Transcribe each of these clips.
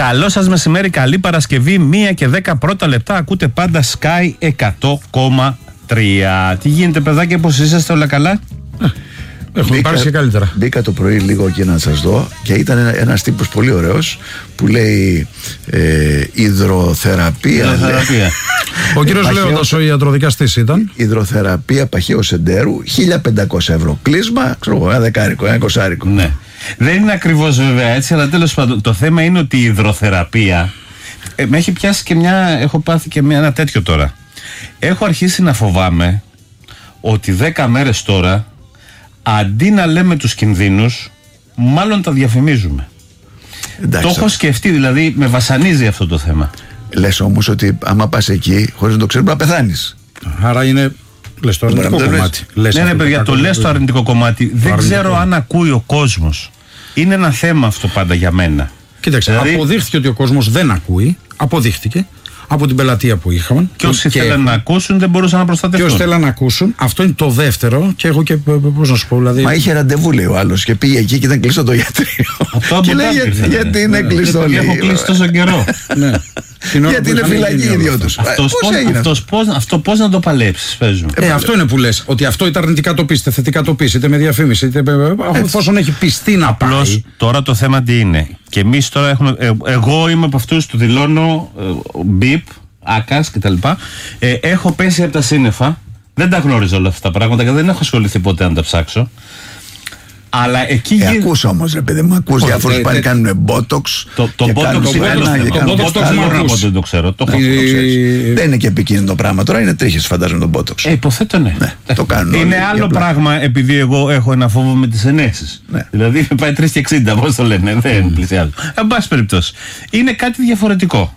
Καλό σας μεσημέρι, καλή Παρασκευή. 1 και 10 πρώτα λεπτά. Ακούτε πάντα Sky 100,3. Τι γίνεται, παιδάκια, πώς είσαστε, όλα καλά? Έχουμε πάρει και καλύτερα. Μπήκα το πρωί λίγο και να σας δω και ήταν ένας τύπος πολύ ωραίος που λέει υδροθεραπεία. Ο κύριος Λέοντας, ο ιατροδικαστής ήταν. Υδροθεραπεία Παχαίου Εντέρου, 1.500 ευρώ. Κλείσμα, ξέρω εγώ, ένα 20. Ναι. Δεν είναι ακριβώς βέβαια έτσι, αλλά τέλος πάντων το θέμα είναι ότι η υδροθεραπεία με έχει πιάσει και έχω πάθει και ένα τέτοιο τώρα. Έχω αρχίσει να φοβάμαι ότι 10 μέρες τώρα, αντί να λέμε τους κινδύνους, μάλλον τα διαφημίζουμε. Εντάξει, το έχω σκεφτεί, δηλαδή με βασανίζει αυτό το θέμα. Λες όμως ότι άμα πας εκεί χωρίς να το ξέρεις μπορεί να πεθάνεις. Άρα είναι, λες, το αρνητικό κομμάτι. Ναι, παιδιά, το λες το αρνητικό κομμάτι. Δεν ξέρω αν ακούει ο κόσμος. Είναι ένα θέμα αυτό πάντα για μένα. Κοίταξε, δηλαδή, αποδείχθηκε ότι ο κόσμος δεν ακούει. Αποδείχθηκε από την πελατεία που είχαμε. Και όσοι θέλαν να ακούσουν δεν μπορούσαν να προστατευτούν. Και όσοι θέλαν να ακούσουν, αυτό είναι το δεύτερο. Και έχω και, πώς να σου πω, δηλαδή. Μα είχε ραντεβού, λέει ο άλλος, και πήγε εκεί και ήταν κλειστό το ιατρείο. Και λέει γιατί είναι κλειστό, λέει. Έχω κλείσει τόσο καιρό. Γιατί είναι φυλακή οι δυο τους. Αυτό πώς να το παλέψεις, παίζουν. Αυτό είναι που λες. Ότι αυτό είτε αρνητικά το πεις, είτε θετικά το πεις, είτε με διαφήμιση, είτε εφόσον έχει πιστεί να πάει. Απλώς τώρα το θέμα τι είναι. Και εμείς τώρα έχουμε. Εγώ είμαι από αυτούς του δηλώνω μπιπ, άκας κτλ. Έχω πέσει από τα σύννεφα. Δεν τα γνώριζα όλα αυτά τα πράγματα και δεν έχω ασχοληθεί ποτέ να τα ψάξω. Αλλά εκεί ακούς όμως, ρε παιδί μου, ακούς διάφορους πάλι κάνουν μπότοξ. Το μπότοξ είναι άλλο. Δεν το ξέρω. Δεν είναι και επικίνδυνο πράγμα. Τώρα είναι τρίχες, φαντάζομαι, το μπότοξ. Υποθέτω ναι. Το κάνουν. Είναι άλλο πράγμα επειδή εγώ έχω ένα φόβο με τις ενέσεις. Δηλαδή πάει 3,60, πώς το λένε. Δεν πλησιάζω. Εν πάση περιπτώσει. Είναι κάτι διαφορετικό.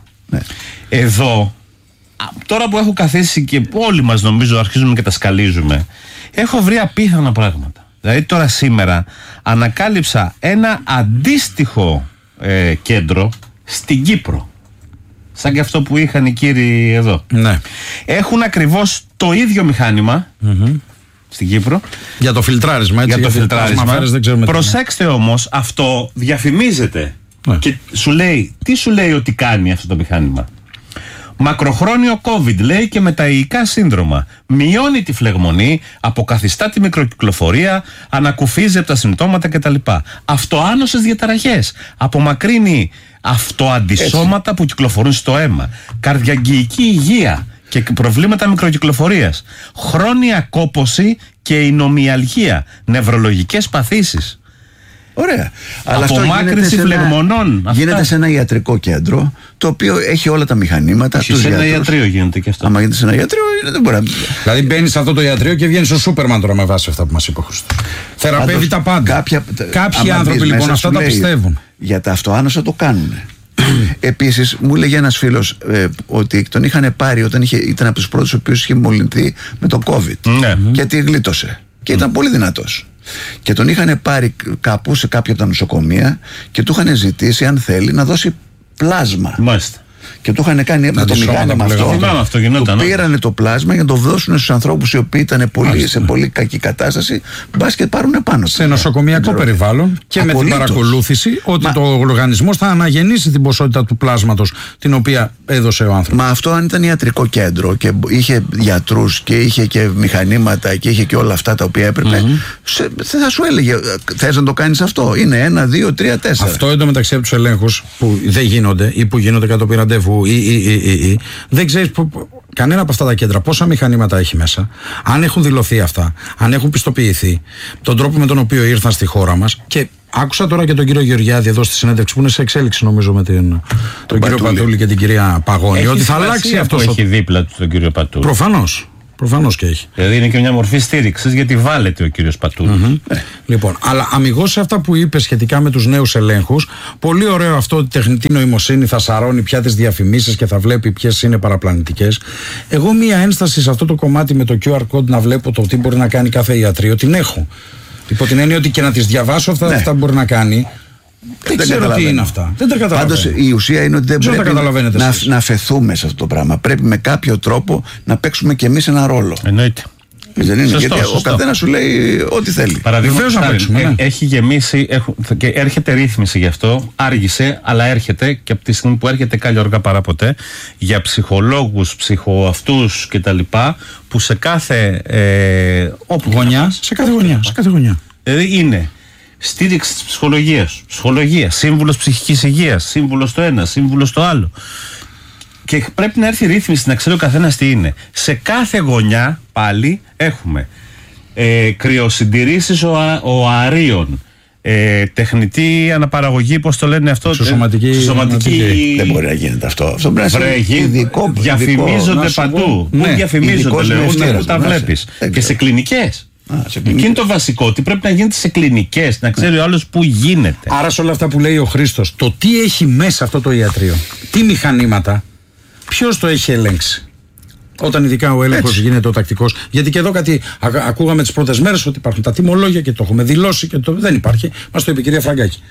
Εδώ, τώρα που έχω καθίσει και όλοι μας νομίζω αρχίζουμε και τα σκαλίζουμε, έχω βρει απίθανα πράγματα. Δηλαδή τώρα σήμερα ανακάλυψα ένα αντίστοιχο κέντρο στην Κύπρο. Σαν και αυτό που είχαν οι κύριοι εδώ. Ναι. Έχουν ακριβώς το ίδιο μηχάνημα στην Κύπρο. Για το φιλτράρισμα, έτσι. Για το φιλτράρισμα. Δεν ξέρουμε. Προσέξτε όμως, αυτό διαφημίζεται. Και σου λέει, τι σου λέει ότι κάνει αυτό το μηχάνημα? Μακροχρόνιο COVID, λέει, και μεταλλικά σύνδρομα. Μειώνει τη φλεγμονή, αποκαθιστά τη μικροκυκλοφορία, ανακουφίζει από τα συμπτώματα κτλ. Αυτοάνωσες διαταραχές. Απομακρύνει αυτοαντισώματα που κυκλοφορούν στο αίμα. Καρδιαγγεϊκή υγεία και προβλήματα μικροκυκλοφορίας. Χρόνια κόπωση και εινομιαλγία. Νευρολογικές παθήσεις. Ωραία. Αλλά απομάκρυνση φλεγμονών. Γίνεται σε ένα ιατρικό κέντρο το οποίο έχει όλα τα μηχανήματα. Σε ένα ιατρείο γίνεται και αυτό. Άμα γίνεται σε ένα ιατρείο, δεν μπορεί να. Δηλαδή μπαίνεις σε αυτό το ιατρείο και βγαίνεις στο Σούπερμαν τώρα με βάση αυτά που μας είπε ο Χριστός. Θεραπεύει τα πάντα. Κάποιοι άνθρωποι λοιπόν αυτά τα πιστεύουν. Για τα αυτοάνοσα το κάνουν. Επίσης, μου έλεγε ένας φίλος ότι τον είχαν πάρει όταν ήταν από τους πρώτους ο οποίος είχε μολυνθεί με το COVID. Και τη γλίτωσε. Και ήταν πολύ δυνατός. Και τον είχαν πάρει κάπου σε κάποια από τα νοσοκομεία και του είχαν ζητήσει αν θέλει να δώσει πλάσμα. Μάλιστα. Και του είχαν κάνει με το μηχάνημα αυτό. Του πήρανε το πλάσμα για να το δώσουν στους ανθρώπους οι οποίοι ήταν σε πολύ κακή κατάσταση. Μπας και πάρουν πάνω. Σε νοσοκομιακό περιβάλλον και με την παρακολούθηση ότι το οργανισμός θα αναγεννήσει την ποσότητα του πλάσματος την οποία έδωσε ο άνθρωπος. Μα αυτό αν ήταν ιατρικό κέντρο και είχε γιατρούς και είχε και μηχανήματα και είχε και όλα αυτά τα οποία έπρεπε, θα σου έλεγε θες να το κάνεις αυτό? Είναι 1, 2, 3, 4. Αυτό εντωμεταξύ από τους ελέγχους που δεν γίνονται ή που γίνονται κατόπιν ραντεβού δεν ξέρεις κανένα από αυτά τα κέντρα πόσα μηχανήματα έχει μέσα, αν έχουν δηλωθεί αυτά, αν έχουν πιστοποιηθεί, τον τρόπο με τον οποίο ήρθαν στη χώρα μας. Και άκουσα τώρα και τον κύριο Γεωργιάδη εδώ στη συνέντευξη που είναι σε εξέλιξη, νομίζω, με τον κύριο Πατούλη και την κυρία Παγώνη, ότι θα αλλάξει αυτό. Έχει δίπλα του τον κύριο Πατούλη. Προφανώς και έχει. Δηλαδή είναι και μια μορφή στήριξης γιατί βάλετε ο κύριος Πατούλης. Λοιπόν, αλλά αμιγώς σε αυτά που είπε σχετικά με τους νέους ελέγχους, πολύ ωραίο αυτό ότι η τεχνητή νοημοσύνη θα σαρώνει πια τις διαφημίσεις και θα βλέπει ποιες είναι παραπλανητικές. Εγώ μία ένσταση σε αυτό το κομμάτι με το QR code να βλέπω το τι μπορεί να κάνει κάθε ιατρείο την έχω. Υπό την έννοια ότι και να τις διαβάσω αυτά που μπορεί να κάνει. Δεν ξέρω τι είναι αυτά. Δεν τα καταλαβαίνω. Πάντως η ουσία είναι ότι δεν πρέπει να αφαιθούμε σε αυτό το πράγμα. Πρέπει με κάποιο τρόπο να παίξουμε κι εμείς ένα ρόλο. Εννοείται. Δεν είναι, γιατί ο καθένας σου λέει ό,τι θέλει. Παραδείγματος χάρη, έχει γεμίσει και έρχεται ρύθμιση γι' αυτό. Άργησε, αλλά έρχεται, και από τη στιγμή που έρχεται καλή αργά παρά ποτέ, για ψυχολόγους, ψυχοαυτούς κτλ. Που σε κάθε γωνιά, σε κάθε γωνιά. Δηλαδή είναι στήριξη της ψυχολογίας, σύμβουλος ψυχικής υγείας, σύμβουλος το ένα, σύμβουλος το άλλο. Και πρέπει να έρθει ρύθμιση να ξέρει ο καθένας τι είναι. Σε κάθε γωνιά πάλι έχουμε κρυοσυντηρήσεις οαρίων, τεχνητή αναπαραγωγή, πώς το λένε αυτό, σωματική. Δεν μπορεί να γίνεται αυτό. Αυτό πρέπει να γίνει. Διαφημίζονται παντού. Πού διαφημίζονται, λέω, που τα βλέπεις. Και σε κλινικές. Εκεί είναι το βασικό, ότι πρέπει να γίνεται σε κλινικές, να ξέρει ο άλλος που γίνεται. Άρα σε όλα αυτά που λέει ο Χρήστος, το τι έχει μέσα αυτό το ιατρείο, τι μηχανήματα, ποιος το έχει ελέγξει? Όταν ειδικά ο έλεγχος γίνεται ο τακτικός. Γιατί και εδώ κάτι ακούγαμε τις πρώτες μέρες ότι υπάρχουν τα τιμολόγια και το έχουμε δηλώσει και δεν υπάρχει. Μας το είπε η κυρία Φραγκάκη.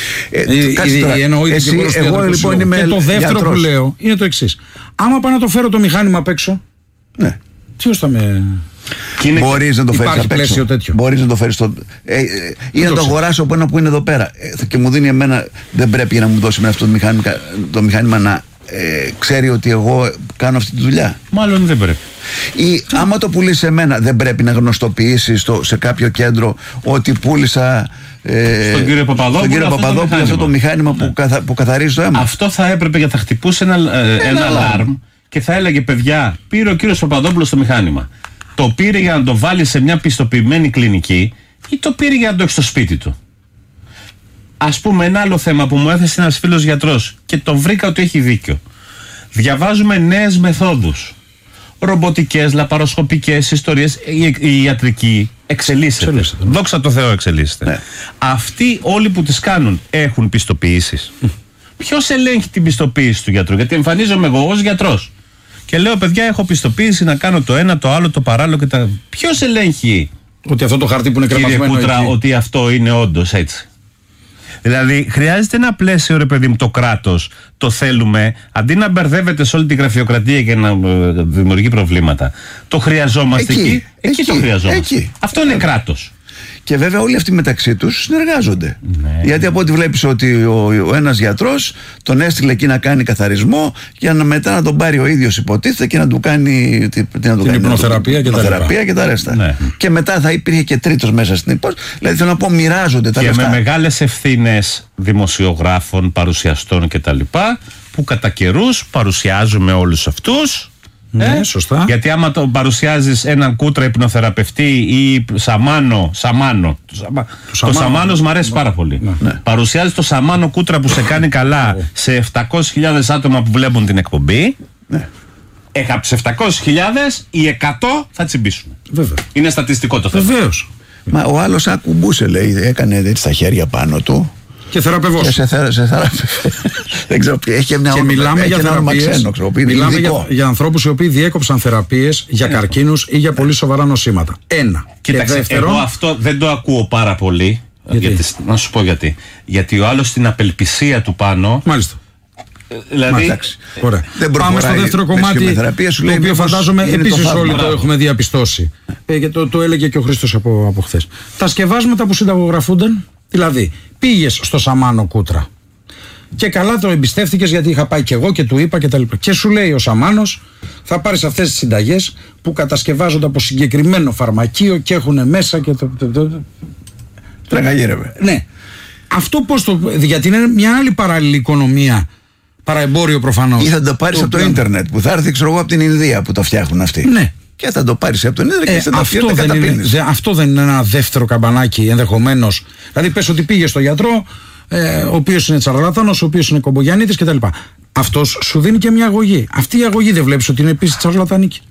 Εγώ λοιπόν είμαι. Και το δεύτερο που λέω είναι το εξής. Άμα πάω να το φέρω το μηχάνημα απ' έξω, ποιος θα με. Μπορείς να το φέρεις απ' έξω. Μπορείς να το φέρεις ή να το αγοράσω από ένα που είναι εδώ πέρα. Και μου δίνει εμένα, δεν πρέπει να μου δώσει με αυτό το μηχάνημα να ξέρει ότι εγώ κάνω αυτή τη δουλειά. Μάλλον δεν πρέπει. Ή άμα το πουλήσει σε μένα, δεν πρέπει να γνωστοποιήσει σε κάποιο κέντρο ότι πούλησα στον κύριο Παπαδόπουλο αυτό το μηχάνημα που καθαρίζει το αίμα. Αυτό θα έπρεπε, γιατί θα χτυπούσε ένα αλάρμ και θα έλεγε, παιδιά, πήρε ο κύριος Παπαδόπουλος το μηχάνημα. Το πήρε για να το βάλει σε μια πιστοποιημένη κλινική ή το πήρε για να το έχει στο σπίτι του? Ας πούμε, ένα άλλο θέμα που μου έθεσε ένας φίλος γιατρός και τον βρήκα ότι έχει δίκιο. Διαβάζουμε νέες μεθόδους. Ρομποτικές, λαπαροσκοπικές ιστορίες. Η ιατρική εξελίσσεται. Δόξα τω Θεώ, εξελίσσεται. Ναι. Αυτοί όλοι που τις κάνουν έχουν πιστοποιήσεις. Ποιος ελέγχει την πιστοποίηση του γιατρού? Γιατί εμφανίζομαι εγώ ως γιατρός και λέω, παιδιά, έχω πιστοποίηση να κάνω το ένα, το άλλο, το παράλληλο και τα. Ποιος ελέγχει ότι αυτό το χαρτί που είναι κρεμασμένο, κύριε Κούτρα, ότι αυτό είναι όντως έτσι? Δηλαδή, χρειάζεται ένα πλαίσιο, ρε παιδί μου, το κράτος. Το θέλουμε, αντί να μπερδεύεται σε όλη την γραφειοκρατία και να δημιουργεί προβλήματα. Το χρειαζόμαστε εκεί το χρειαζόμαστε. Αυτό είναι κράτος. Και βέβαια όλοι αυτοί μεταξύ τους συνεργάζονται. Ναι. Γιατί από ό,τι βλέπεις ότι ο ένας γιατρός τον έστειλε εκεί να κάνει καθαρισμό για να μετά να τον πάρει ο ίδιος, υποτίθεται, και να του κάνει την υπνοθεραπεία και τα ρέστα. Ναι. Και μετά θα υπήρχε και τρίτος μέσα στην υπόθεση. Δηλαδή θέλω να πω, μοιράζονται τα λεφτά. Και με μεγάλες ευθύνες δημοσιογράφων, παρουσιαστών κτλ. Που κατά καιρούς παρουσιάζουμε όλους αυτούς. Ναι, σωστά. Γιατί άμα το παρουσιάζεις έναν Κούτρα υπνοθεραπευτή ή Σαμάνο. Το Σαμάνος μ' αρέσει πάρα πολύ. Ναι. Παρουσιάζεις το Σαμάνο Κούτρα που σε κάνει καλά σε 700.000 άτομα που βλέπουν την εκπομπή. Ναι. Από τις 700.000 οι 100 θα τσιμπήσουν. Βέβαια. Είναι στατιστικό το θέμα. Βεβαίως. Μα ο άλλος ακουμπούσε, λέει, έκανε έτσι τα χέρια πάνω του. Και θεραπευός. Και δεν ξέρω, έχει μια και μιλάμε για θεραπείες. Μιλάμε για ανθρώπους οι οποίοι διέκοψαν θεραπείες για καρκίνους ή για πολύ σοβαρά νοσήματα. Ένα. Κοίταξε, εγώ αυτό δεν το ακούω πάρα πολύ. Γιατί, να σου πω γιατί. Γιατί ο άλλος στην απελπισία του πάνω. Μάλιστα. Δηλαδή. Ωραία. Πάμε στο δεύτερο κομμάτι, το οποίο φαντάζομαι επίσης όλοι το έχουμε διαπιστώσει. Και το έλεγε και ο Χρήστος από χθες. Τα σκευάσματα που συνταγογραφούνταν, δηλαδή πήγες στο Σαμάνο Κούτρα και καλά το εμπιστεύτηκες, γιατί είχα πάει και εγώ και του είπα και τα λοιπά. Και σου λέει ο Σαμάνος, θα πάρεις αυτές τις συνταγές που κατασκευάζονται από συγκεκριμένο φαρμακείο και έχουν μέσα και τρεγαγύρευε. Ναι. Αυτό πώς το. Γιατί είναι μια άλλη παράλληλη οικονομία, παραεμπόριο προφανώς. Ή θα το πάρεις από το ίντερνετ που θα έρθει, ξέρω εγώ, από την Ινδία που το φτιάχνουν αυτοί. Ναι. Και θα το πάρεις από το ίντερνετ και θα το καταπίνεις. Αυτό δεν είναι ένα δεύτερο καμπανάκι ενδεχομένως? Δηλαδή πες ότι πήγε στο γιατρό, ο οποίος είναι τσαρλατάνος, ο οποίος είναι κομπογιαννίτης κτλ. Αυτός σου δίνει και μια αγωγή. Αυτή η αγωγή δεν βλέπεις ότι είναι επίσης τσαρλατανική?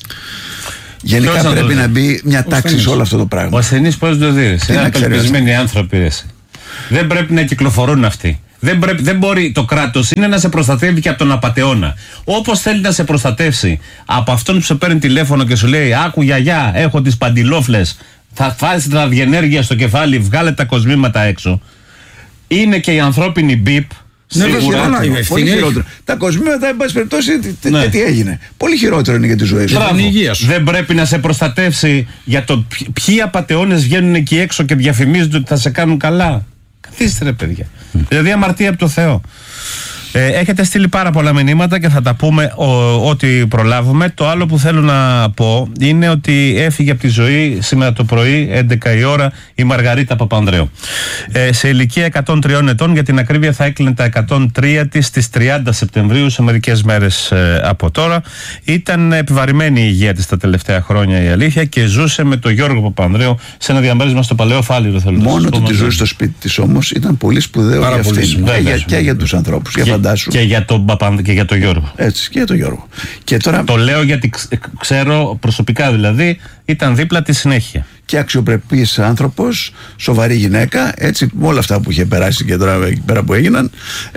Γενικά πρέπει να μπει μια τάξη σε όλο αυτό το πράγμα. Ο ασθενής πώς το δίνεις? Είναι απελπισμένοι άνθρωποι. Δεν πρέπει να κυκλοφορούν αυτοί. Δεν μπορεί το κράτος είναι να σε προστατεύει και από τον απατεώνα. Όπως θέλει να σε προστατεύσει από αυτόν που σε παίρνει τηλέφωνο και σου λέει, άκου γιαγιά, έχω τις παντιλόφλες, θα φάεις τα διενέργεια στο κεφάλι, βγάλε τα κοσμήματα έξω. Είναι και η ανθρώπινη μπιπ Σίγουρα, πολύ χειρότερο. Τα κοσμήματα, εν πάση περιπτώσει, τι έγινε. Πολύ χειρότερο είναι για τη ζωή σου. Δεν πρέπει να σε προστατεύσει για το ποιοι απατεώνες βγαίνουν εκεί έξω και διαφημίζονται ότι θα σε κάνουν καλά. Καθίστε ρε παιδιά. Δηλαδή αμαρτία από το Θεό. Έχετε στείλει πάρα πολλά μηνύματα και θα τα πούμε ό,τι προλάβουμε. Το άλλο που θέλω να πω είναι ότι έφυγε από τη ζωή σήμερα το πρωί 11 η ώρα η Μαργαρίτα Παπανδρέου, σε ηλικία 103 ετών. Για την ακρίβεια θα έκλεινε τα 103 της στις 30 Σεπτεμβρίου, σε μερικές μέρες από τώρα. Ήταν επιβαρημένη η υγεία της τα τελευταία χρόνια, η αλήθεια, και ζούσε με τον Γιώργο Παπανδρέου σε ένα διαμέρισμα στο Παλαιό Φάληρο. Μόνο το ότι ζούσε στο σπίτι της όμως ήταν πολύ σπουδαίο για αυτήν και για τους ανθρώπους. Και για τον Παπανδρέου και για τον Γιώργο. Έτσι, και για τον Γιώργο. Και τώρα... Το λέω γιατί ξέρω προσωπικά, δηλαδή ήταν δίπλα τη συνέχεια. Και αξιοπρεπής άνθρωπος, σοβαρή γυναίκα, έτσι, με όλα αυτά που είχε περάσει και τώρα εκεί πέρα που έγιναν.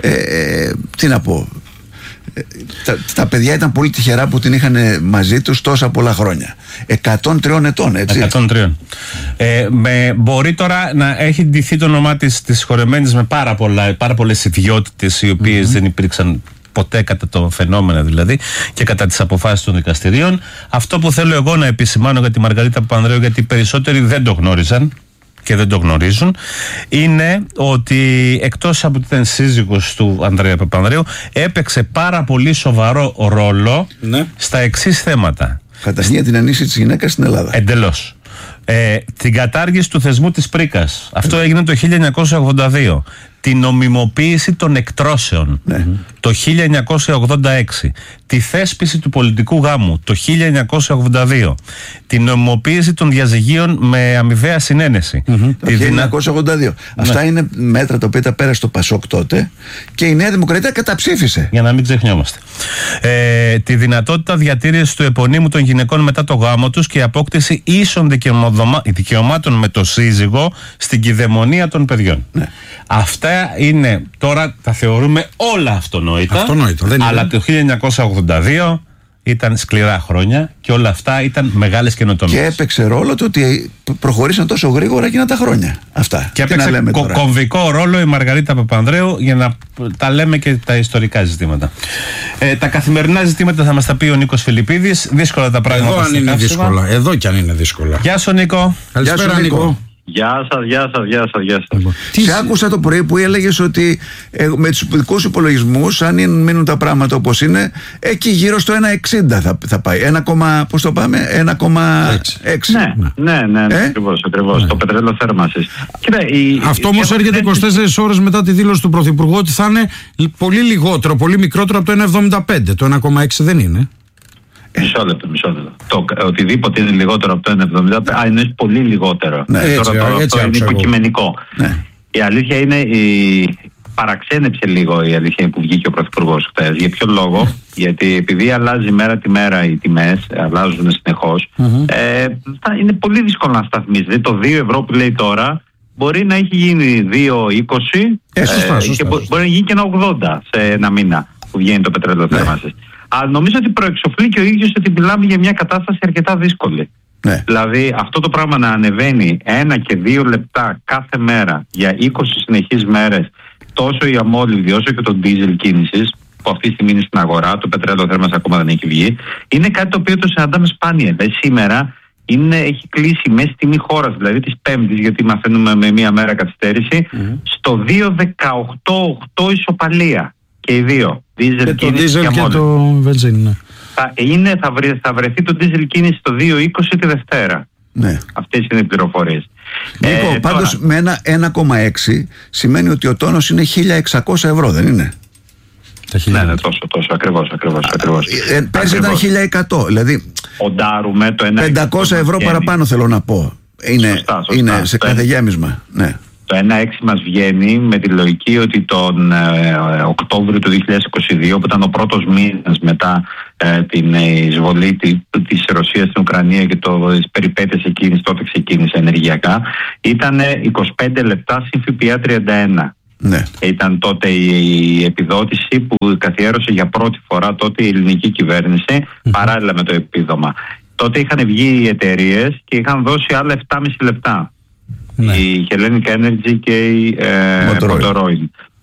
Τι να πω. Τα παιδιά ήταν πολύ τυχερά που την είχαν μαζί τους τόσα πολλά χρόνια. 103 ετών, έτσι. 103. Μπορεί τώρα να έχει ντυθεί το όνομά της συγχωρεμένης με πάρα πολλές ιδιότητες, οι οποίες δεν υπήρξαν ποτέ κατά το φαινόμενο δηλαδή και κατά τις αποφάσεις των δικαστηρίων. Αυτό που θέλω εγώ να επισημάνω για τη Μαργαρίτα Παπανδρέου, γιατί οι περισσότεροι δεν το γνώριζαν και δεν το γνωρίζουν, είναι ότι εκτός από ότι ήταν σύζυγος του Ανδρέα Παπανδρέου, έπαιξε πάρα πολύ σοβαρό ρόλο στα εξής θέματα. Καταρχήν για την ενίσχυση της γυναίκας στην Ελλάδα. Εντελώς. Την κατάργηση του θεσμού της πρίκας. Αυτό έγινε το 1982. Την νομιμοποίηση των εκτρώσεων το 1986. Τη θέσπιση του πολιτικού γάμου το 1982. Την νομιμοποίηση των διαζυγίων με αμοιβαία συνένεση το 1982. Αυτά είναι μέτρα τα οποία τα πέρασε το Πασόκ τότε και η Νέα Δημοκρατία καταψήφισε. Για να μην ξεχνιόμαστε. Τη δυνατότητα διατήρησης του επωνύμου των γυναικών μετά το γάμο τους και η απόκτηση ίσων δικαιωμάτων με το σύζυγο στην κυδαιμονία των παιδιών. Αυτά είναι, τώρα τα θεωρούμε όλα αυτονόητα, αλλά το 1982 ήταν σκληρά χρόνια και όλα αυτά ήταν μεγάλες καινοτομίες. Και έπαιξε ρόλο το ότι προχωρήσαν τόσο γρήγορα εκείνα τα χρόνια. Αυτά. Και έπαιξε κομβικό ρόλο η Μαργαρίτα Παπανδρέου, για να τα λέμε και τα ιστορικά ζητήματα. Τα καθημερινά ζητήματα θα μας τα πει ο Νίκος Φιλιππίδης. Δύσκολα τα πράγματα. Εδώ αν είναι δύσκολα. Εδώ κι αν είναι δύσκολα. Γεια σου Νίκο. Καλησπέρα Νίκο. Γεια σας. Σε άκουσα το πρωί που έλεγες ότι με τους δικούς υπολογισμούς, αν μείνουν τα πράγματα όπως είναι, εκεί γύρω στο 1,60 θα πάει. 1,6. Ναι, ακριβώς. Το πετρέλαιο θέρμανσης. Αυτό όμως έρχεται 24 ώρες μετά τη δήλωση του Πρωθυπουργού ότι θα είναι πολύ λιγότερο, πολύ μικρότερο από το 1,75. Το 1,6 δεν είναι. Μισό λεπτό. Οτιδήποτε είναι λιγότερο από το 1,75, είναι πολύ λιγότερο. Αυτό είναι υποκειμενικό. Η αλήθεια είναι, παραξένεψε λίγο η αλήθεια που βγήκε ο Πρωθυπουργός χθες. Για ποιο λόγο? Γιατί επειδή αλλάζει μέρα τη μέρα οι τιμές, αλλάζουν συνεχώς, είναι πολύ δύσκολο να σταθμίσει. Το 2 ευρώ που λέει τώρα μπορεί να έχει γίνει 2,20 και μπορεί να γίνει και 1,80 σε ένα μήνα που βγαίνει το πετρέλαιο θέρμανσης. Αλλά νομίζω ότι προεξοφλεί και ο ίδιος ότι μιλάμε για μια κατάσταση αρκετά δύσκολη. Δηλαδή αυτό το πράγμα να ανεβαίνει 1 και 2 λεπτά κάθε μέρα για 20 συνεχείς μέρες, τόσο η αμόλυβδη όσο και το ντίζελ κίνησης, που αυτή τη στιγμή είναι στην αγορά, το πετρέλαιο θέρμανσης ακόμα δεν έχει βγει, είναι κάτι το οποίο το συναντάμε σπάνια. Δηλαδή σήμερα έχει κλείσει η μέση τιμή χώρας, δηλαδή της Πέμπτης, γιατί μαθαίνουμε με μία μέρα καθυστέρηση, στο 2,18,8 ισοπαλία. Και οι δύο. Και το δίζελ και το βενζίνη. Θα βρεθεί το δίζελ κίνηση στο 2,20 τη Δευτέρα. Αυτές είναι οι πληροφορίες. Νίκο, πάντως με ένα 1,6 σημαίνει ότι ο τόνος είναι 1.600 ευρώ, δεν είναι? Ναι, τόσο, ακριβώς. Πέρσι ήταν 1.100, δηλαδή οντάρουμε το 500 ευρώ παραπάνω θέλω να πω. Είναι σε κάθε γέμισμα. Ναι. Το 1,6 μας βγαίνει με τη λογική ότι τον Οκτώβριο του 2022, που ήταν ο πρώτος μήνας μετά την εισβολή της Ρωσίας στην Ουκρανία και τις περιπέτειες εκείνης, τότε ξεκίνησε ενεργειακά, ήταν 25 λεπτά συν ΦΠΑ 31. Ναι. Ήταν τότε η επιδότηση που καθιέρωσε για πρώτη φορά τότε η ελληνική κυβέρνηση παράλληλα με το επίδομα. Τότε είχαν βγει οι εταιρείες και είχαν δώσει άλλα 7,5 λεπτά. Η Hellenic Energy και η Motorola.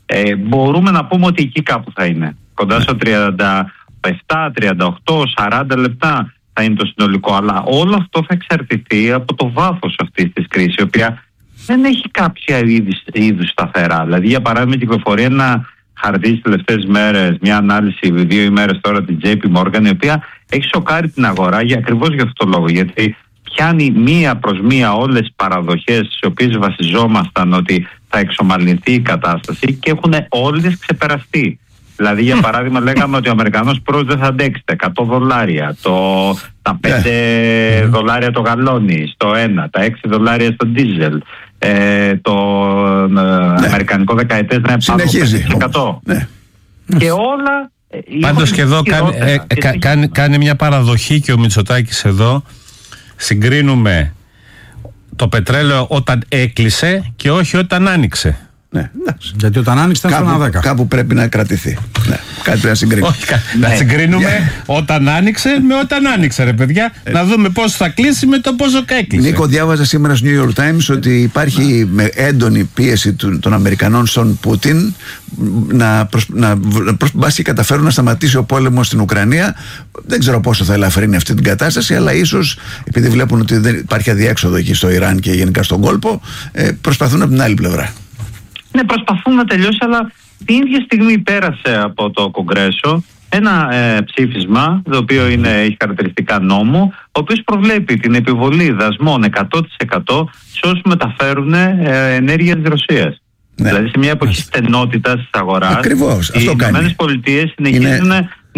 μπορούμε να πούμε ότι εκεί κάπου θα είναι. Κοντά στο 37, 38, 40 λεπτά θα είναι το συνολικό. Αλλά όλο αυτό θα εξαρτηθεί από το βάθος αυτής της κρίσης, η οποία δεν έχει κάποια είδους σταθερά. Δηλαδή, για παράδειγμα, κυκλοφορεί ένα χαρτί τις τελευταίες μέρες, μια ανάλυση 2 ημέρες τώρα την JP Morgan, η οποία έχει σοκάρει την αγορά ακριβώς για αυτό το λόγο. Γιατί πιάνει μία προς μία όλες τις παραδοχές στις οποίες βασιζόμασταν ότι θα εξομαλυνθεί η κατάσταση και έχουν όλες ξεπεραστεί. Δηλαδή, για παράδειγμα, λέγαμε ότι ο Αμερικανός πρώτος δεν θα αντέξει τα $100, τα $5 το γαλόνι στο ένα, τα $6 στο ντίζελ, το αμερικανικό δεκαετές να συνεχίζει 5%. Και όλα. Πάντως και εδώ κάνει μια παραδοχή και ο Μητσοτάκης εδώ. Συγκρίνουμε το πετρέλαιο όταν έκλεισε και όχι όταν άνοιξε. Ναι, γιατί όταν άνοιξε ήταν στο 10. Κάπου πρέπει να κρατηθεί. Ναι, κάτι πρέπει να συγκρίνουμε. Να συγκρίνουμε όταν άνοιξε με όταν άνοιξε, ρε παιδιά. Να δούμε πόσο θα κλείσει με το πόσο έκλεισε. Νίκο, διάβαζα σήμερα στο New York Times ότι υπάρχει με έντονη πίεση των Αμερικανών στον Πούτιν να και καταφέρουν να σταματήσει ο πόλεμος στην Ουκρανία. Δεν ξέρω πόσο θα ελαφρύνει αυτή την κατάσταση, αλλά ίσως επειδή βλέπουν ότι δεν υπάρχει αδιέξοδο εκεί στο Ιράν και γενικά στον κόλπο, προσπαθούν από την άλλη πλευρά. Ναι, προσπαθούν να τελειώσει, αλλά την ίδια στιγμή πέρασε από το Κογκρέσο ένα ψήφισμα, το οποίο έχει χαρακτηριστικά νόμου, ο οποίος προβλέπει την επιβολή δασμών 100% σε όσους μεταφέρουν ενέργεια της Ρωσίας. Ναι. Δηλαδή, σε μια εποχή στενότητας της αγοράς, οι Ηνωμένες Πολιτείες συνεχίζουν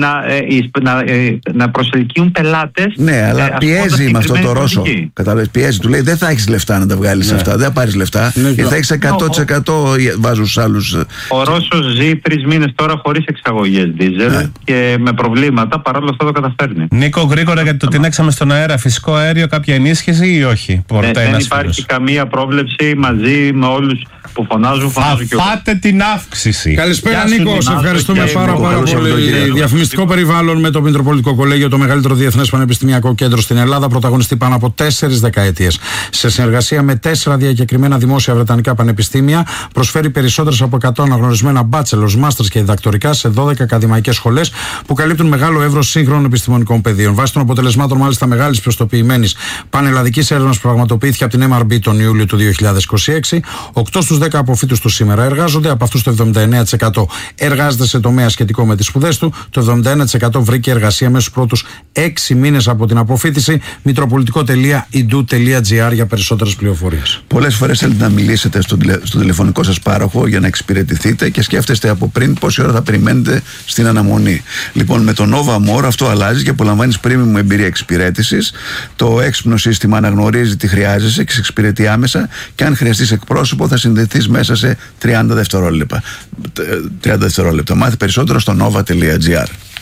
να προσελκύουν πελάτες. Ναι, αλλά πιέζει με αυτό το Ρώσο. Καταλαβαίνεις, πιέζει. Του λέει δεν θα έχεις λεφτά να τα βγάλεις αυτά. Δεν θα πάρεις λεφτά. Και θα έχεις 100% βάζουν στους άλλους. Ο Ρώσος ζει 3 μήνες τώρα χωρίς εξαγωγές δίζελ και με προβλήματα. Παρ' όλα αυτά το καταφέρνει. Νίκο, γρήγορα, γιατί το τεινάξαμε στον αέρα, φυσικό αέριο, κάποια ενίσχυση ή όχι? Δεν υπάρχει καμία πρόβλεψη μαζί με όλους που φωνάζουν. Φάτε την αύξηση. Καλησπέρα, Νίκο. Σε ευχαριστούμε πάρα πολύ. Διαφημιστικό περιβάλλον με το Μητροπολιτικό Κολέγιο, το μεγαλύτερο διεθνές πανεπιστημιακό κέντρο στην Ελλάδα, πρωταγωνιστεί πάνω από 4 δεκαετίες. Σε συνεργασία με 4 διακεκριμένα δημόσια βρετανικά πανεπιστήμια, προσφέρει περισσότερες από 100 αναγνωρισμένα bachelors, masters και διδακτορικά σε 12 ακαδημαϊκές σχολές που καλύπτουν μεγάλο εύρος σύγχρονων επιστημονικών πεδίων. Βάσει των αποτελεσμάτων, μάλιστα μεγάλης πιστοποιημένης πανελλαδικής έρευνας που πραγματοποιήθηκε από την MRB τον Ιούλιο του 2026, 8 στους 10 αποφύτους του σήμερα εργάζονται, από αυτούς το 79% εργάζεται σε τομέα σχετικό με τις σπουδές του, το 71% βρήκε εργασία μέσα στους πρώτους 6 μήνες από την αποφύτιση. Μητροπολιτικό.edu.gr για περισσότερες πληροφορίες. Πολλές φορές θέλετε να μιλήσετε στο τηλεφωνικό σας πάροχο για να εξυπηρετηθείτε και σκέφτεστε από πριν πόση ώρα θα περιμένετε στην αναμονή. Λοιπόν, με το Nova More αυτό αλλάζει και απολαμβάνεις premium εμπειρία εξυπηρέτησης. Το έξυπνο σύστημα αναγνωρίζει τι χρειάζεσαι και σε εξυπηρετεί άμεσα, και αν χρειαστείς εκπρόσωπο θα συνδεθείς μέσα σε 30 δευτερόλεπτα. Μάθε περισσότερο στο nova.gr.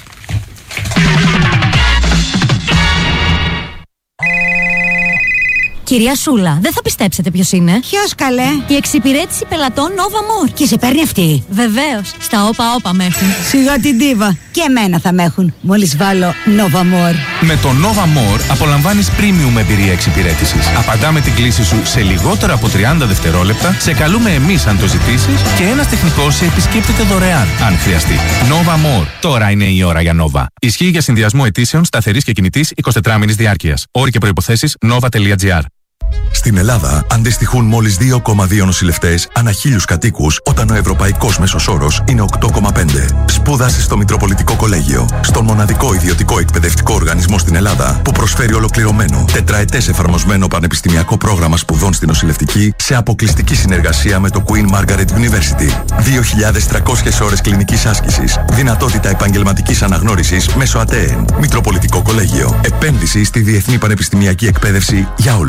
Κυρία Σούλα, δεν θα πιστέψετε ποιος είναι. Ποιος, καλέ? Η εξυπηρέτηση πελατών Nova More. Και σε παίρνει αυτή? Βεβαίως. Στα όπα με έχουν. Σιγά την ντίβα. Και εμένα θα με έχουν. Μόλις βάλω Nova More. Με το Nova More απολαμβάνεις premium εμπειρία εξυπηρέτησης. Απαντάμε την κλήση σου σε λιγότερα από 30 δευτερόλεπτα, σε καλούμε εμείς αν το ζητήσεις και ένας τεχνικός σε επισκέπτεται δωρεάν αν χρειαστεί. Nova More. Τώρα είναι η ώρα για Nova. Ισχύει για συνδυασμό αιτήσεων σταθερής και κινητής 24 μήνες διάρκειας. Όροι και προϋποθέσεις nova.gr. Στην Ελλάδα αντιστοιχούν μόλις 2,2 νοσηλευτές ανά 1.000 κατοίκους, όταν ο ευρωπαϊκός μέσος όρος είναι 8,5. Σπούδασε στο Μητροπολιτικό Κολέγιο, στον μοναδικό ιδιωτικό εκπαιδευτικό οργανισμό στην Ελλάδα που προσφέρει ολοκληρωμένο, τετραετές εφαρμοσμένο πανεπιστημιακό πρόγραμμα σπουδών στην νοσηλευτική σε αποκλειστική συνεργασία με το Queen Margaret University. 2.300 ώρες κλινικής άσκησης, δυνατότητα επαγγελματικής αναγνώρισης μέσω ΑΤΕΕΝ. Μητροπολιτικό Κολέγιο. Επένδυση στη διεθνή πανεπιστημιακή εκπαίδευση για όλους.